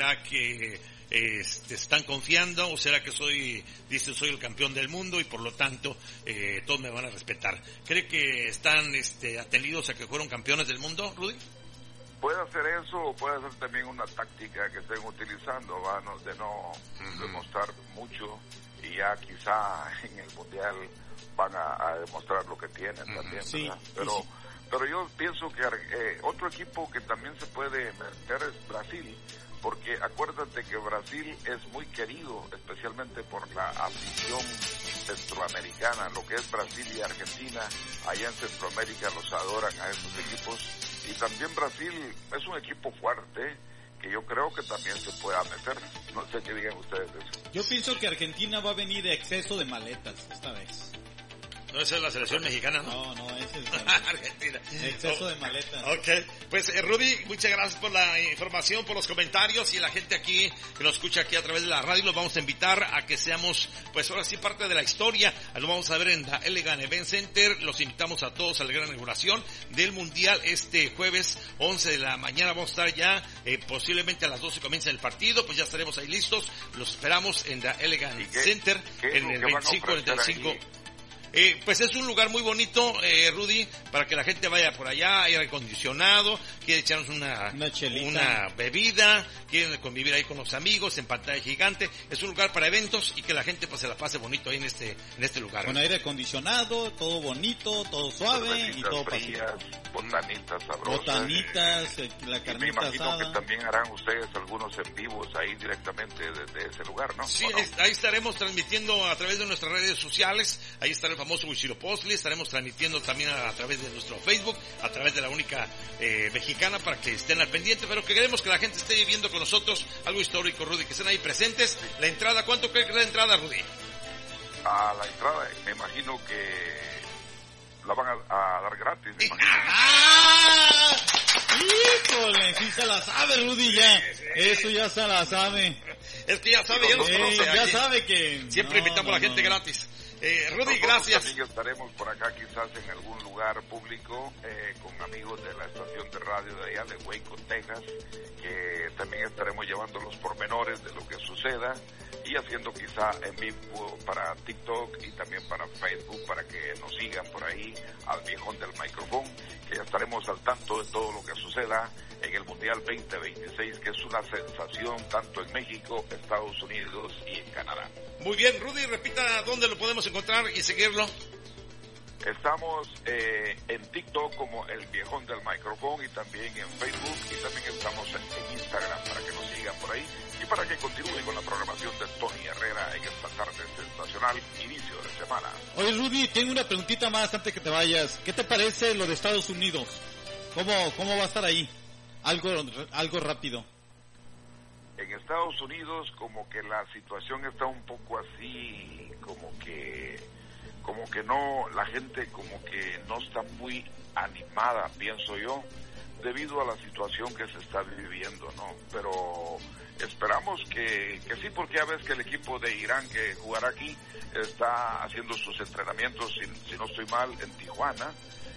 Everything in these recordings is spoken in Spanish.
¿Será que están confiando o será que soy el campeón del mundo y por lo tanto todos me van a respetar? ¿Cree que están atendidos a que fueron campeones del mundo, Rudy? Puede hacer eso o puede ser también una táctica que estén utilizando, de no demostrar mucho y ya quizá en el Mundial van a demostrar lo que tienen también, sí, pero yo pienso que otro equipo que también se puede meter es Brasil, porque acuérdate que Brasil es muy querido, especialmente por la afición centroamericana, lo que es Brasil y Argentina, allá en Centroamérica los adoran a esos equipos, y también Brasil es un equipo fuerte, que yo creo que también se pueda meter, no sé qué digan ustedes de eso. Yo pienso que Argentina va a venir de exceso de maletas esta vez. No, esa es la selección mexicana, ¿no? No, esa es Argentina. Exceso de maletas. Ok, pues Rudy, muchas gracias por la información, por los comentarios y la gente aquí que nos escucha aquí a través de la radio. Los vamos a invitar a que seamos, pues ahora sí, parte de la historia. Lo vamos a ver en The Elegant Event Center. Los invitamos a todos a la gran inauguración del Mundial este jueves 11 de la mañana. Vamos a estar ya, posiblemente a las 12 comienza el partido, pues ya estaremos ahí listos. Los esperamos en The Elegant Center en el 2545. Pues es un lugar muy bonito, Rudy, para que la gente vaya por allá, aire acondicionado, quiere echarnos una bebida, quieren convivir ahí con los amigos en pantalla gigante. Es un lugar para eventos y que la gente pues se la pase bonito ahí en este lugar. Con aire acondicionado, todo bonito, todo suave y todo frías, botanitas sabrosas. Botanitas, la carnita me imagino asada. que también harán ustedes algunos en vivos ahí directamente desde ese lugar, ¿no? Sí, ahí estaremos transmitiendo a través de nuestras redes sociales, ahí estará el famoso Huitzilopochtli, estaremos transmitiendo también a través de nuestro Facebook, a través de la única mexicana, para que estén al pendiente, pero que queremos que la gente esté viviendo con nosotros algo histórico, Rudy, que estén ahí presentes. La entrada, ¿cuánto cree que es la entrada, Rudy? A la entrada, me imagino que la van a dar gratis, me imagino. ¡Ah! ¡Híjole! Sí se la sabe, Rudy, ya. Sí. Eso ya se la sabe. Es que ya sabe, ya nos conoce. Ya sabe que... Siempre invitamos a la gente gratis. Rudy, gracias. También estaremos por acá quizás en algún lugar público con amigos de la estación de radio de allá de Waco, Texas, que también estaremos llevando los pormenores de lo que suceda y haciendo quizá en vivo para TikTok y también para Facebook, para que nos sigan por ahí al viejón del micrófono, que ya estaremos al tanto de todo lo que suceda en el Mundial 2026, que es una sensación tanto en México, Estados Unidos y en Canadá. Muy bien, Rudy, repita dónde lo podemos encontrar y seguirlo. Estamos en TikTok como el viejón del micrófono y también en Facebook, y también estamos en Instagram para que nos sigan por ahí y para que continúen con la programación de Tony Herrera en esta tarde sensacional, inicio de semana. Oye, Rudy, tengo una preguntita más antes que te vayas. ¿Qué te parece lo de Estados Unidos? ¿Cómo va a estar ahí? Algo rápido. En Estados Unidos como que la situación está un poco así, como que no, la gente como que no está muy animada, pienso yo, debido a la situación que se está viviendo, ¿no? Pero esperamos que sí, porque ya ves que el equipo de Irán que jugará aquí está haciendo sus entrenamientos, si no estoy mal, en Tijuana,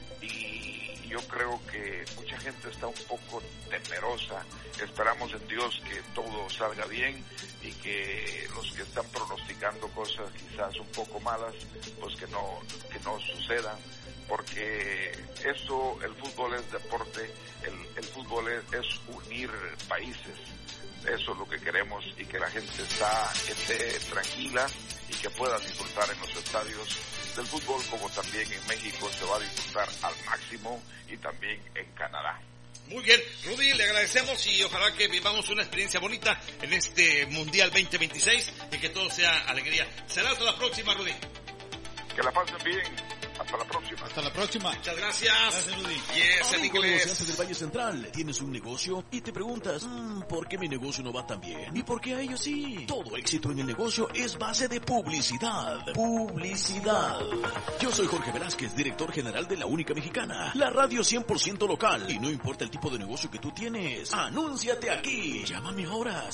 y yo creo que mucha gente está un poco temerosa. Esperamos en Dios que todo salga bien y que los que están pronosticando cosas quizás un poco malas, pues que no sucedan, porque eso, el fútbol es deporte, el fútbol es unir países. Eso es lo que queremos, y que la gente esté tranquila y que pueda disfrutar en los estadios del fútbol, como también en México se va a disfrutar al máximo, y también en Canadá. Muy bien, Rudy, le agradecemos y ojalá que vivamos una experiencia bonita en este Mundial 2026 y que todo sea alegría. Será hasta la próxima, Rudy. Que la pasen bien. Hasta la próxima. Hasta la próxima. Muchas gracias. Gracias, Rudy. Yes, en inglés. Negociante del Valle Central. Tienes un negocio y te preguntas, ¿por qué mi negocio no va tan bien? ¿Y por qué a ellos sí? Todo éxito en el negocio es base de publicidad. Publicidad. Yo soy Jorge Velázquez, director general de La Única Mexicana, la radio 100% local. Y no importa el tipo de negocio que tú tienes, anúnciate aquí. Llámame ahora,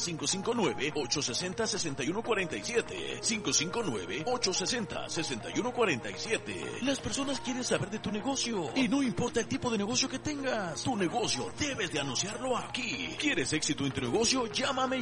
559-860-6147. 559-860-6147. Las personas quieren saber de tu negocio y no importa el tipo de negocio que tengas, tu negocio debes de anunciarlo aquí. ¿Quieres éxito en tu negocio? Llámame